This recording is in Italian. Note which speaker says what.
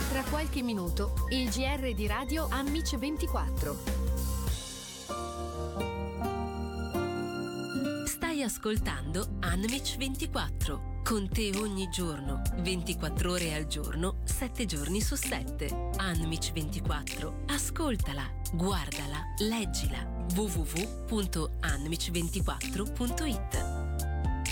Speaker 1: Tra qualche minuto, il GR di Radio Anmic 24.
Speaker 2: Stai ascoltando Anmic 24. Con te ogni giorno, 24 ore al giorno, 7 giorni su 7. Anmic 24. Ascoltala, guardala, leggila. www.anmic24.it.